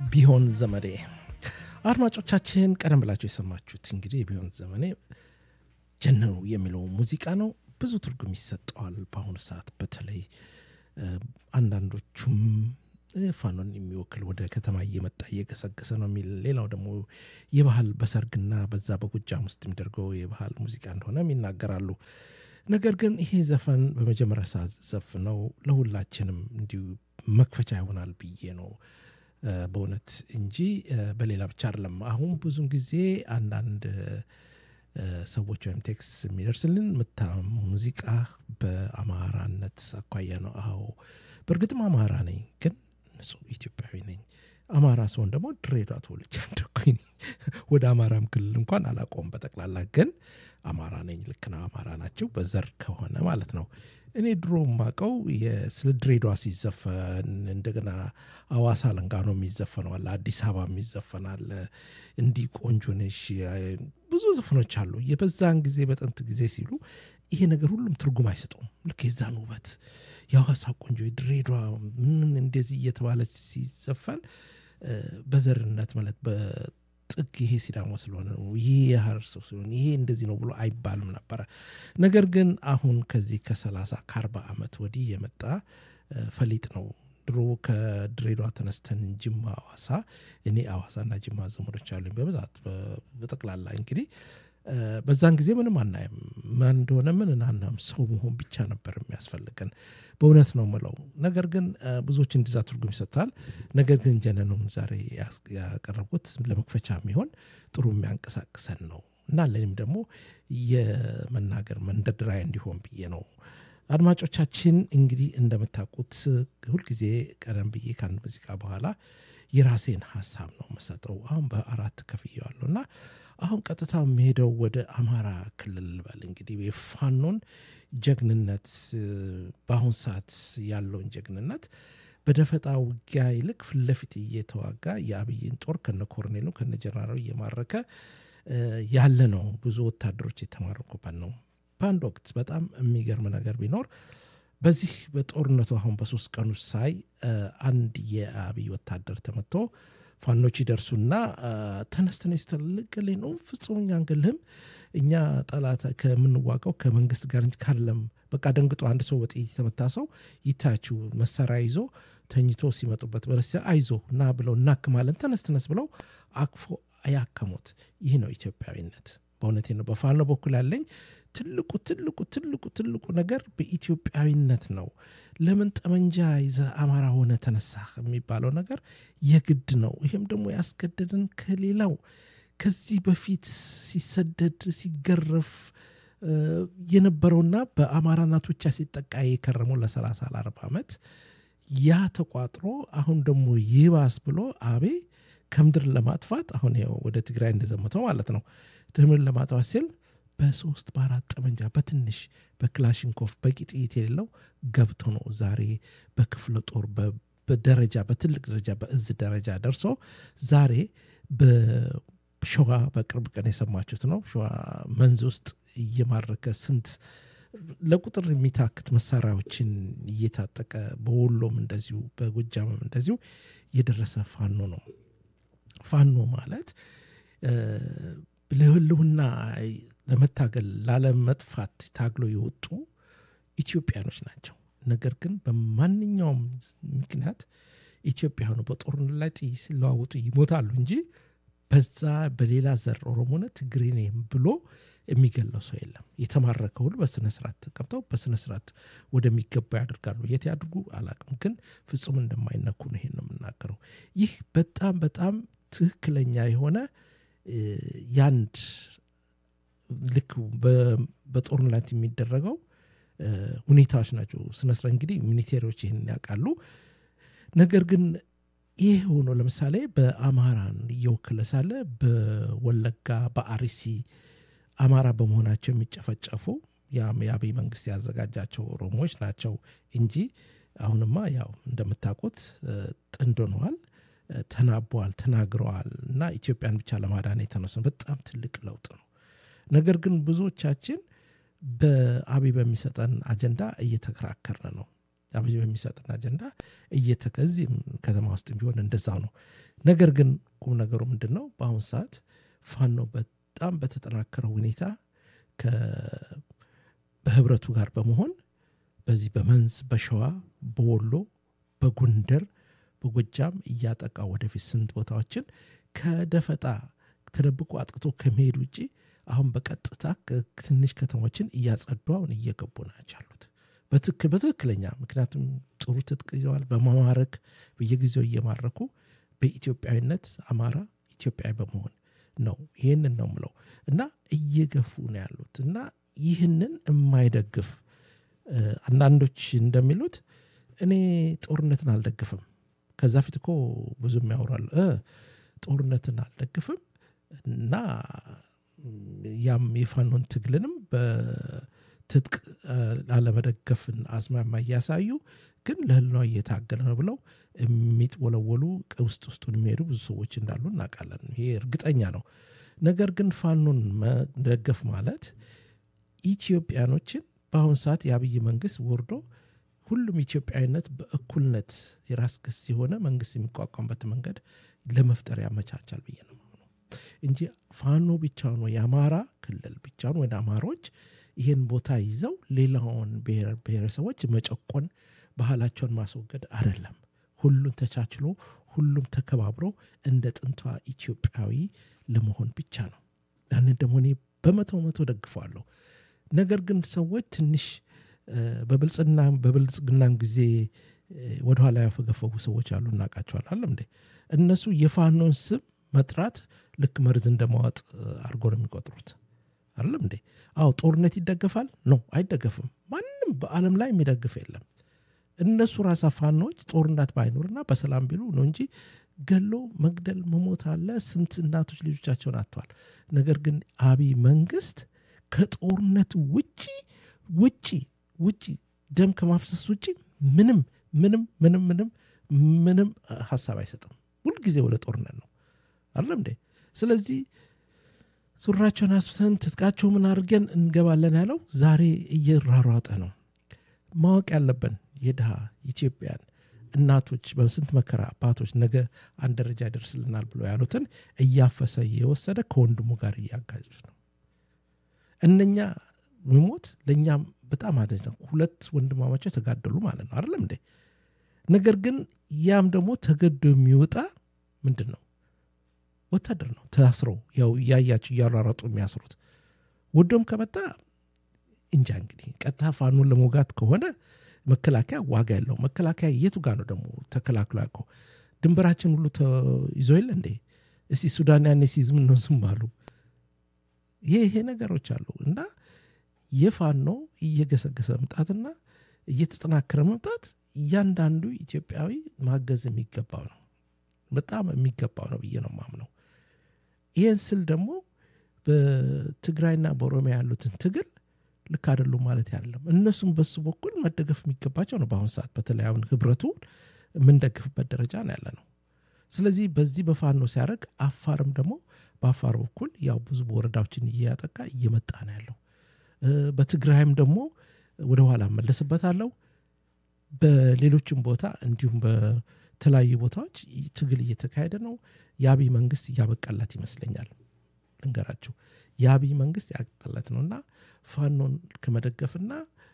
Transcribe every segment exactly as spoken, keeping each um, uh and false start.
ቢሆን ዘመኔ አድማጮቻችን ቀደም ብላችሁ የሰማችሁት እንግዲህ ቢሆን ዘመኔ ጀነኑ የሚለው ሙዚቃ ነው። ብዙ ትርጉም ይሰጠዋል በአሁኑ ሰዓት በተለይ አንዳንዶቹም ፋኖን የሚወክል ወደ ከተማ እየመጣ እየገሰገሰ ነው የሚል ሌላው ደግሞ የባህል በሰርግና በዛ በጎጃም ውስጥ የሚደርገው የባህል ሙዚቃ እንደሆነ ይናገራሉ። ነገር ግን ይሄ ዘፈን በመጀመሪያ ሰዓት ዘፍነው ለሁላችንም እንዲሁ መክፈቻ ይሆናል ብዬ ነው በእውነት እንጂ በሌላ ብቻ አይደለም። አሁን ብዙ ጊዜ አንዳንድ ሰዎች ወይም ቴክስ የሚደርስልን መታ ሙዚቃ በአማራነት አኳያ ነው። አዎ በእርግጥም አማራ ነኝ፣ ግን ንጹህ ኢትዮጵያዊ ነኝ። አማራ ሰውን ደግሞ ድሬዳዋ ተወልጄ አደኩኝ። ወደ አማራም ክልል እንኳን አላቆም በጠቅላላ ግን አማራ ነኝ። ልክ ነው፣ አማራ ናቸው በዘር ከሆነ ማለት ነው። እኔ ድሮ ማቀው የስለ ድሬዳዋ ሲዘፈን እንደገና አዋሳ ለንጋኖ የሚዘፈነው አለ፣ አዲስ አበባ የሚዘፈናል፣ እንዲ ቆንጆ ነሽ፣ ብዙ ዘፈኖች አሉ። የበዛን ጊዜ በጥንት ጊዜ ሲሉ ይሄ ነገር ሁሉም ትርጉም አይሰጠውም። ልክ የዛን ውበት የአዋሳ ቆንጆ ድሬዳዋ ምን እንደዚህ እየተባለ ሲዘፈን በዘርነት ማለት በጥግ ይሄ ሲዳሞ ስለሆነ ይሄ የሐረር ሰው ስለሆነ ይሄ እንደዚህ ነው ብሎ አይባልም ነበር። ነገር ግን አሁን ከዚህ ከሰላሳ ከአርባ ዓመት ወዲህ የመጣ ፈሊጥ ነው። ድሮ ከድሬዳዋ ተነስተን ጅማ አዋሳ፣ እኔ አዋሳና ጅማ ዘመዶች አሉኝ በብዛት በጠቅላላ እንግዲህ በዛን ጊዜ ምንም አናይም፣ ማን እንደሆነ ምን እናናም ሰው መሆን ብቻ ነበር የሚያስፈልገን። በእውነት ነው የምለው። ነገር ግን ብዙዎች እንደዛ ትርጉም ይሰጣል። ነገር ግን ጀነኑም ዛሬ ያቀረቡት ለመክፈቻ የሚሆን ጥሩ የሚያንቀሳቅሰን ነው እና ለኔም ደግሞ የመናገር መንደድራይ እንዲሆን ብዬ ነው። አድማጮቻችን እንግዲህ እንደምታውቁት ሁልጊዜ ቀደም ብዬ ከአንድ ሙዚቃ በኋላ የራሴን ሐሳብ ነው የምሰጠው። አሁን በአራት ከፍዬዋለሁና አሁን ቀጥታ የሚሄደው ወደ አማራ ክልል በል እንግዲህ የፋኖን ጀግንነት በአሁን ሰዓት ያለውን ጀግንነት በደፈጣ ውጊያ ይልቅ ፊት ለፊት እየተዋጋ የአብይን ጦር ከነ ኮሎኔሉ ከነ ጀነራሉ እየማረከ ያለ ነው። ብዙ ወታደሮች የተማረኩበት ነው። በአንድ ወቅት በጣም የሚገርም ነገር ቢኖር በዚህ በጦርነቱ አሁን በሶስት ቀን ውስጥ ሳይ አንድ የአብይ ወታደር ተመቶ ፋኖች ይደርሱና ተነስተን ይስተልልቀለ ነው ፍጹም ያንገልህም እኛ ጠላት ከምንዋቀው ከመንግስት ጋር እንጂ ካለም በቃ ደንግጦ አንድ ሰው በጥይት ተመታ ሰው ይታችሁ መሳሪያ ይዞ ተኝቶ ሲመጡበት በረሰ አይዞ እና ብለው እናክማለን ተነስተነስ ብለው አክፎ አያከሙት። ይህ ነው ኢትዮጵያዊነት። በእውነቴ ነው። በፋኖ በኩል ያለኝ ትልቁ ትልቁ ትልቁ ትልቁ ነገር በኢትዮጵያዊነት ነው። ለምን ጠመንጃ ይዘ አማራ ሆነ ተነሳህ የሚባለው ነገር የግድ ነው። ይሄም ደግሞ ያስገደደን ከሌላው ከዚህ በፊት ሲሰደድ ሲገረፍ የነበረውና በአማራናቶች ሲጠቃ የከረመው ለሰላሳ ለአርባ ዓመት ያ ተቋጥሮ አሁን ደግሞ ይባስ ብሎ አቤ ከምድር ለማጥፋት አሁን ያው ወደ ትግራይ እንደዘመተው ማለት ነው። ድምር ለማጥፋት ሲል በሶስት በአራት ጠመንጃ በትንሽ በክላሽንኮፍ በቂጥይት የሌለው ገብቶ ነው ዛሬ በክፍለ ጦር በደረጃ በትልቅ ደረጃ በእዝ ደረጃ ደርሶ ዛሬ በሸዋ በቅርብ ቀን የሰማችሁት ነው። ሸዋ መንዝ ውስጥ እየማረከ ስንት ለቁጥር የሚታክት መሳሪያዎችን እየታጠቀ በወሎም እንደዚሁ በጎጃምም እንደዚሁ የደረሰ ፋኖ ነው። ፋኖ ማለት ለህልውና ለመታገል ላለመጥፋት ታግሎ የወጡ ኢትዮጵያኖች ናቸው። ነገር ግን በማንኛውም ምክንያት ኢትዮጵያውያኑ በጦርነት ላይ ጥይት ሲለዋወጡ ይሞታሉ እንጂ በዛ በሌላ ዘር ኦሮሞነ ትግሬኔ ብሎ የሚገለው ሰው የለም። የተማረከው ሁሉ በስነ ስርዓት ተቀምጠው በስነ ስርዓት ወደሚገባ ያደርጋሉ። የት ያድርጉ አላቅም፣ ግን ፍጹም እንደማይነኩ ነው ይሄን ነው የምናገረው። ይህ በጣም በጣም ትክክለኛ የሆነ ያንድ ልክ በጦርነት የሚደረገው ሁኔታዎች ናቸው። ስነስርዓት እንግዲህ ሚሊቴሪዎች ይሄን ያውቃሉ። ነገር ግን ይሄ ሆኖ ለምሳሌ በአማራን እየወከለ ሳለ በወለጋ በአርሲ አማራ በመሆናቸው የሚጨፈጨፉ የአብይ መንግስት ያዘጋጃቸው ኦሮሞዎች ናቸው እንጂ አሁንማ ያው እንደምታውቁት ጥንድ ሆነዋል፣ ተናበዋል፣ ተናግረዋል እና ኢትዮጵያን ብቻ ለማዳን የተነሱ በጣም ትልቅ ለውጥ ነው። ነገር ግን ብዙዎቻችን በአብይ በሚሰጠን አጀንዳ እየተከራከርን ነው። አብይ በሚሰጥና አጀንዳ እየተከዚም ከተማ ውስጥ ቢሆን እንደዛው ነው። ነገር ግን ቁም ነገሩ ምንድነው? በአሁን ሰዓት ፋኖ በጣም በተጠናከረ ሁኔታ ከህብረቱ ጋር በመሆን በዚህ በመንዝ በሸዋ በወሎ በጎንደር በጎጃም እያጠቃ ወደፊት ስንት ቦታዎችን ከደፈጣ ተደብቆ አጥቅቶ ከመሄድ ውጪ አሁን በቀጥታ ትንሽ ከተሞችን እያጸዱ አሁን እየገቡ ናቸው ያሉት በትክክል በትክክለኛ ምክንያቱም ጥሩ ትጥቅ ይዘዋል በማማረክ በየጊዜው እየማረኩ በኢትዮጵያዊነት አማራ ኢትዮጵያዊ በመሆን ነው ይሄንን ነው ምለው እና እየገፉ ነው ያሉት እና ይህንን የማይደግፍ አንዳንዶች እንደሚሉት እኔ ጦርነትን አልደግፍም ከዛ ፊት እኮ ብዙም ያወራል እ ጦርነትን አልደግፍም እና ያም የፋኖን ትግልንም በትጥቅ አለመደገፍን አስማማ ያሳዩ ግን ለህልናው እየታገለ ነው ብለው የሚጥወለወሉ ውስጥ ውስጡን የሚሄዱ ብዙ ሰዎች እንዳሉ እናውቃለን ይሄ እርግጠኛ ነው ነገር ግን ፋኖን መደገፍ ማለት ኢትዮጵያኖችን በአሁን ሰዓት የአብይ መንግስት ወርዶ ሁሉም ኢትዮጵያዊነት በእኩልነት የራስ ገዝ የሆነ መንግስት የሚቋቋምበት መንገድ ለመፍጠር ያመቻቻል ብዬ ነው እንጂ ፋኖ ብቻ ነው የአማራ ክልል ብቻ ነው ወደ አማሮች ይሄን ቦታ ይዘው ሌላውን ብሔር ብሔረሰቦች መጨቆን ባህላቸውን ማስወገድ አይደለም ሁሉም ተቻችሎ ሁሉም ተከባብሮ እንደ ጥንቷ ኢትዮጵያዊ ለመሆን ብቻ ነው ያንን ደግሞ እኔ በመቶ መቶ ደግፈዋለሁ ነገር ግን ሰዎች ትንሽ በብልጽግና በብልጽግናን ጊዜ ወደ ኋላ ያፈገፈጉ ሰዎች አሉ እናቃቸዋለን አይደል እንዴ እነሱ የፋኖን ስም መጥራት ልክ መርዝ እንደማዋጥ አርጎ ነው የሚቆጥሩት አይደል እንዴ አው ጦርነት ይደገፋል ነው አይደገፍም ማንንም በአለም ላይ የሚደግፍ የለም እነሱ ራሳ ፋኖች ጦርነት ባይኖርና በሰላም ቢሉ ነው እንጂ ገሎ መግደል መሞት አለ ስንት እናቶች ልጆቻቸውን አጥተዋል ነገር ግን አብይ መንግስት ከጦርነት ውጪ ውጪ ውጪ ደም ከማፍሰስ ውጪ ምንም ምንም ምንም ምንም ምንም ሐሳብ አይሰጥም ሁሉ ጊዜ ወደ ጦርነት ነው አይደል እንዴ ስለዚህ ሱራቸውን አስፈን ትጥቃቸው ምን አድርገን እንገባለን ያለው ዛሬ እየራራጠ ነው ማወቅ ያለብን የድሃ ኢትዮጵያን እናቶች በስንት መከራ አባቶች ነገ አንድ ደረጃ ይደርስልናል ብሎ ያሉትን እያፈሰ እየወሰደ ከወንድሙ ጋር እያጋጨ ነው እነኛ ሞት ለኛም በጣም አደጅ ነው ሁለት ወንድማማቾች ተጋደሉ ማለት ነው አይደል እንዴ ነገር ግን ያም ደግሞ ተገዶ የሚወጣ ምንድነው ወታደር ነው ታስሮ ያው ያያችሁ ያራራጡ የሚያስሩት ወዶም ከመጣ እንጃ እንግዲህ ቀጣ ፋኑን ለሞጋት ከሆነ መከላከያ ዋጋ ያለው መከላከያ የቱ ጋር ነው ደግሞ ተከላክሎ ያቆ ድንበራችን ሁሉ ይዞ ይል እንዴ እስቲ ሱዳን ያኔ ሲዝም ነው ዝም አሉ ይሄ ይሄ ነገሮች አሉ እና የፋኖ እየገሰገሰ መምጣትና እየተጠናከረ መምጣት እያንዳንዱ ኢትዮጵያዊ ማገዝ የሚገባው ነው በጣም የሚገባው ነው ብዬ ነው ማምነው ይሄን ስል ደግሞ በትግራይና በኦሮሚያ ያሉትን ትግል ልክ አይደሉም ማለት አይደለም እነሱም በሱ በኩል መደገፍ የሚገባቸው ነው በአሁን ሰዓት በተለያውን ህብረቱ ምን ደግፍበት ደረጃ ነው ያለነው ስለዚህ በዚህ በፋኖ ሲያረግ አፋርም ደግሞ በአፋር በኩል ያው ብዙ ወረዳዎችን እያጠቃ እየመጣ ነው ያለው በትግራይም ደግሞ ወደ ኋላ መለስበታለው በሌሎችም ቦታ እንዲሁም በተለያዩ ቦታዎች ትግል እየተካሄደ ነው ያብይ መንግስት ያበቃላት ይመስለኛል እንገራችሁ ያብይ መንግስት ያቀጠላት ነውና ፋኖን ከመደገፍና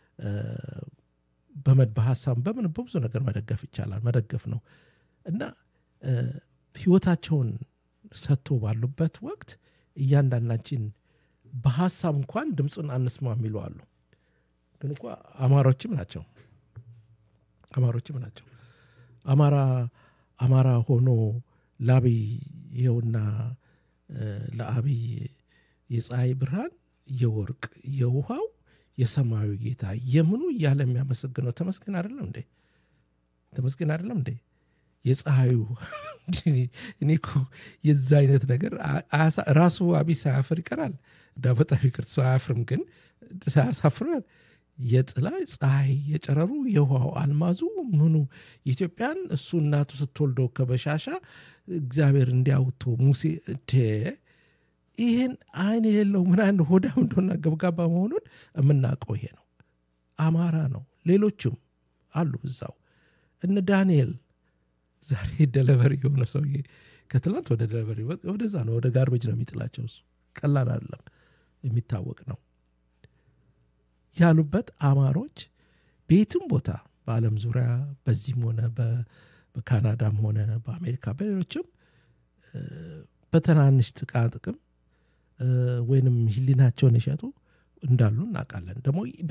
በመድ በሐሳብ በምን በብዙ ነገር መደገፍ ይቻላል መደገፍ ነው እና ህይወታቸውን ሰጥቶ ባሉበት ወቅት እያንዳንዳችን በሐሳብ እንኳን ድምጹን አንስማ የሚሉ አሉ ግን እኮ አማሮችም ናቸው አማሮችም ናቸው አማራ አማራ ሆኖ ላብይ ይውና ለአብይ የፀሐይ ብርሃን የወርቅ የውሃው የሰማዩ ጌታ የምኑ ያለ የሚያመሰግነው ተመስገን አይደለም እንዴ ተመስገን አይደለም እንዴ የፀሐዩ እኔኮ የዛ አይነት ነገር ራሱ አብይ ሳያፍር ይቀራል ዳበጣው ይቅርሱ አያፍርም ግን ሳያሳፍራል የጥላ ፀሐይ የጨረሩ የውሃው አልማዙ ምኑ ኢትዮጵያን እሱ እናቱ ስትወልዶ ከበሻሻ እግዚአብሔር እንዲያውቶ ሙሴ ደ ይሄን አይን የሌለው ምን አንድ ሆዳም እንደሆነ ገብጋባ መሆኑን የምናውቀው ይሄ ነው አማራ ነው ሌሎችም አሉ እዛው እነ ዳንኤል ዛሬ ደለቨሪ የሆነ ሰውዬ ከትላንት ወደ ደለቨሪ ወደዛ ነው ወደ ጋርቤጅ ነው የሚጥላቸው እሱ ቀላል አይደለም የሚታወቅ ነው ያሉበት አማሮች ቤትም ቦታ በአለም ዙሪያ በዚህም ሆነ በካናዳም ሆነ በአሜሪካ በሌሎችም በተናንሽ ጥቃ ጥቅም ወይንም ህሊናቸውን የሸጡ እንዳሉ እናውቃለን ደግሞ